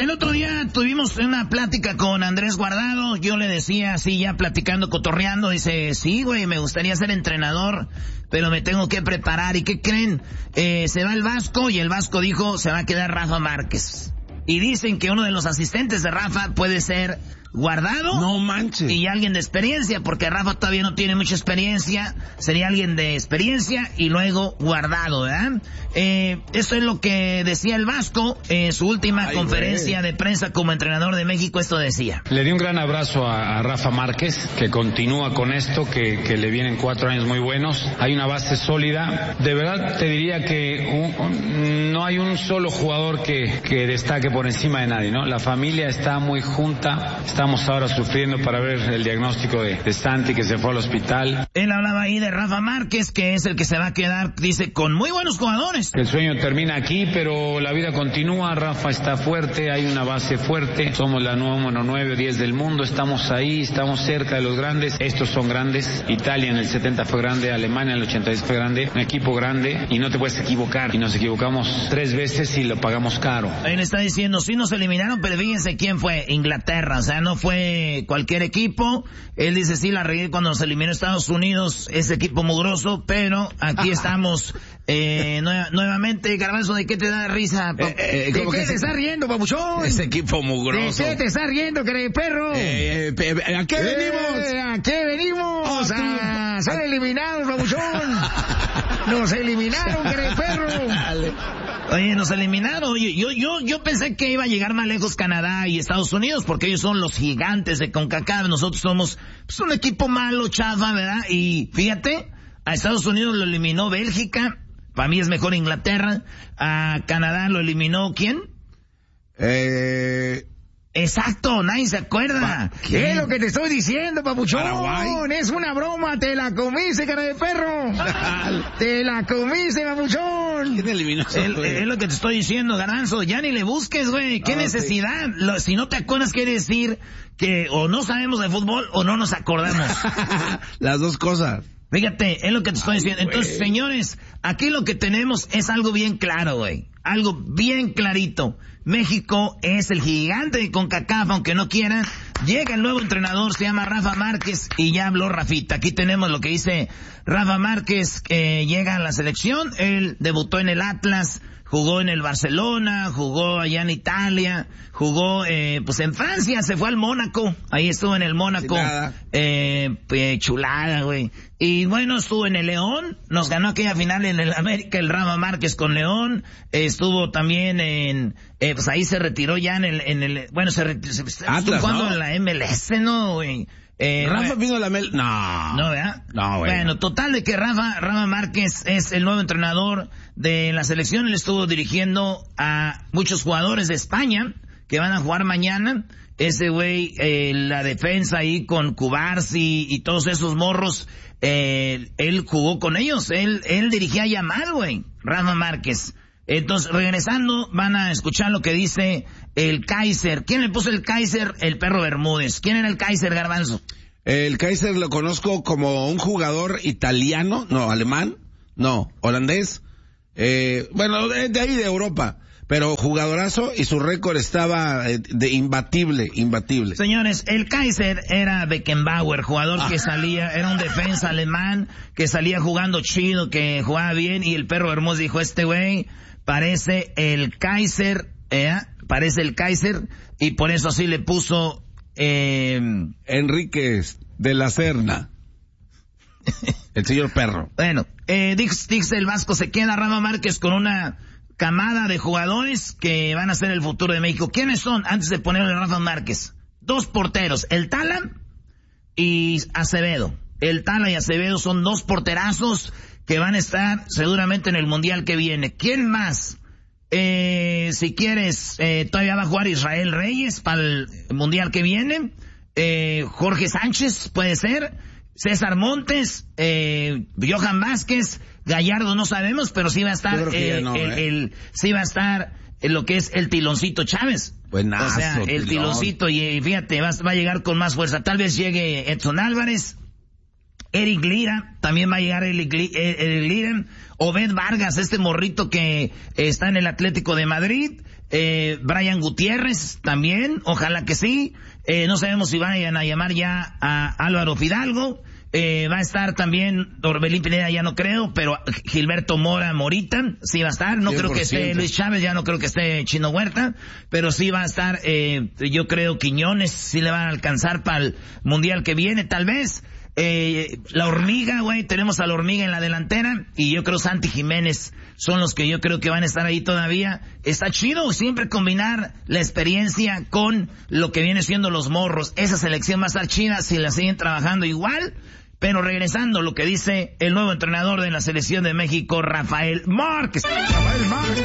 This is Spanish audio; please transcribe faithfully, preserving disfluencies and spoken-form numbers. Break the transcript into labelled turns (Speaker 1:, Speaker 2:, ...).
Speaker 1: el otro día tuvimos una plática con Andrés Guardado. Yo le decía así, ya platicando, cotorreando. Dice, sí, güey, me gustaría ser entrenador, pero me tengo que preparar. ¿Y qué creen? Eh, se va el Vasco y el Vasco dijo, se va a quedar Rafa Márquez. Y dicen que uno de los asistentes de Rafa puede ser Guardado.
Speaker 2: No manches.
Speaker 1: Y alguien de experiencia, porque Rafa todavía no tiene mucha experiencia. Sería alguien de experiencia y luego Guardado, ¿verdad? Eh, eso es lo que decía el Vasco en su última Ay, conferencia güey. de prensa como entrenador de México. Esto decía.
Speaker 3: Le di un gran abrazo a, a Rafa Márquez, que continúa con esto, que, que le vienen cuatro años muy buenos. Hay una base sólida. De verdad te diría que un, un, no hay un solo jugador que, que destaque por encima de nadie, ¿no? La familia está muy junta. Estamos ahora sufriendo para ver el diagnóstico de, de Santi, que se fue al hospital.
Speaker 1: Él hablaba ahí de Rafa Márquez, que es el que se va a quedar, dice, con muy buenos jugadores.
Speaker 3: El sueño termina aquí, pero la vida continúa. Rafa está fuerte, hay una base fuerte. Somos la número nueve o diez del mundo. Estamos ahí, estamos cerca de los grandes. Estos son grandes. Italia en el setenta fue grande, Alemania en el ochenta y seis fue grande. Un equipo grande y no te puedes equivocar. Y nos equivocamos tres veces y lo pagamos caro.
Speaker 1: Ahí le está diciendo, sí nos eliminaron, pero fíjense quién fue. Inglaterra, o sea, no fue cualquier equipo. Él dice, sí, la regué cuando nos eliminó Estados Unidos, ese equipo mugroso, pero aquí estamos eh, nueva, nuevamente. Garbanzo, ¿de qué te da risa?
Speaker 2: Eh, eh,
Speaker 1: ¿De qué
Speaker 2: te
Speaker 1: se... estás riendo, papuchón?
Speaker 2: Ese equipo mugroso.
Speaker 1: ¿De qué te estás riendo, que perro?
Speaker 2: Eh, eh, ¿A qué
Speaker 1: eh,
Speaker 2: venimos?
Speaker 1: ¿A qué venimos? Oh, a tú. ser eliminados, papuchón. Nos eliminaron, que perro. Oye, nos eliminaron. Oye, yo, yo, yo pensé que iba a llegar más lejos Canadá y Estados Unidos, porque ellos son los gigantes de CONCACAF. Nosotros somos pues, un equipo malo, chafa, ¿verdad? Y fíjate, a Estados Unidos lo eliminó Bélgica. Para mí es mejor Inglaterra. A Canadá lo eliminó, ¿quién?
Speaker 2: Eh...
Speaker 1: Exacto, nadie se acuerda. ¿Qué es lo que te estoy diciendo, papuchón? Paraguay. Es una broma, te la comiste, cara de perro. Te la comiste, papuchón.
Speaker 2: ¿Quién eliminó eso,
Speaker 1: el, Es lo que te estoy diciendo, Garanzo. Ya ni le busques, güey. ¿Qué ah, necesidad? Sí. Lo, si no te acuerdas, quiere decir que o no sabemos de fútbol o no nos acordamos.
Speaker 2: Las dos cosas.
Speaker 1: Fíjate, es lo que te estoy Ay, diciendo. Wey. Entonces, señores, aquí lo que tenemos es algo bien claro, güey. Algo bien clarito. México es el gigante de CONCACAF, aunque no quieran. Llega el nuevo entrenador, se llama Rafa Márquez, y ya habló Rafita. Aquí tenemos lo que dice Rafa Márquez, que llega a la selección. Él debutó en el Atlas, jugó en el Barcelona, jugó allá en Italia, jugó eh, pues en Francia, se fue al Mónaco, ahí estuvo en el Mónaco, eh, eh, chulada, güey. Y bueno, estuvo en el León, nos ganó aquella final en el América, el Rafa Márquez con León, eh, estuvo también en, eh, pues ahí se retiró ya en el, en el, bueno, se retiró, se, estuvo jugando ¿no? en la M L S, ¿no, güey? Eh,
Speaker 2: Rafa vino a la Mel... No.
Speaker 1: No, ¿verdad?
Speaker 2: No, güey.
Speaker 1: Bueno, total de que Rafa, Rafa Márquez es el nuevo entrenador de la selección. Él estuvo dirigiendo a muchos jugadores de España que van a jugar mañana. Ese güey, eh, la defensa ahí con Cubarsi y todos esos morros, eh, él jugó con ellos. Él, él dirigía a Yamal, güey. Rafa Márquez. Entonces, regresando, van a escuchar lo que dice el Kaiser. ¿Quién le puso el Kaiser? El Perro Bermúdez. ¿Quién era el Kaiser, Garbanzo?
Speaker 2: El Kaiser lo conozco como un jugador italiano, no, alemán, no, holandés, eh, bueno, de, de ahí de Europa, pero jugadorazo y su récord estaba de, de imbatible, imbatible.
Speaker 1: Señores, el Kaiser era Beckenbauer, jugador ah. que salía, era un defensa alemán, que salía jugando chido, que jugaba bien, y el Perro Bermúdez dijo, este güey parece el Kaiser, ¿eh? Parece el Kaiser, y por eso así le puso eh...
Speaker 2: Enríquez de la Serna. El señor Perro.
Speaker 1: Bueno, eh, Dix, Dix el Vasco se queda, Rafa Márquez con una camada de jugadores que van a ser el futuro de México. ¿Quiénes son? Antes de ponerle a Rafa Márquez. Dos porteros, el Tala y Acevedo. El Tala y Acevedo son dos porterazos que van a estar seguramente en el Mundial que viene. ¿Quién más? Eh, si quieres, eh, todavía va a jugar Israel Reyes para el Mundial que viene. Eh, Jorge Sánchez, puede ser. César Montes, eh, Johan Vázquez, Gallardo no sabemos, pero sí va a estar, eh, no, el, eh. el, sí va a estar en lo que es el Tiloncito Chávez.
Speaker 2: Buenazo,
Speaker 1: o sea, el
Speaker 2: tilón.
Speaker 1: Tiloncito, y fíjate, va, va a llegar con más fuerza. Tal vez llegue Edson Álvarez. Eric Lira, también va a llegar Eric Lira. Obed Vargas, este morrito que está en el Atlético de Madrid. Eh, Brian Gutiérrez también, ojalá que sí. Eh, no sabemos si vayan a llamar ya a Álvaro Fidalgo. Eh, va a estar también Orbelín Pineda, ya no creo, pero Gilberto Mora Morita sí va a estar. No creo que esté Luis Chávez, ya no creo que esté Chino Huerta, pero sí va a estar, eh, yo creo Quiñones, sí le van a alcanzar para el Mundial que viene, tal vez. Eh, la hormiga, güey, tenemos a la hormiga en la delantera, y yo creo Santi Jiménez son los que yo creo que van a estar ahí todavía. Está chido siempre combinar la experiencia con lo que viene siendo los morros. Esa selección va a estar chida si la siguen trabajando igual. Pero regresando, lo que dice el nuevo entrenador de la selección de México, Rafael Márquez. Rafael Márquez.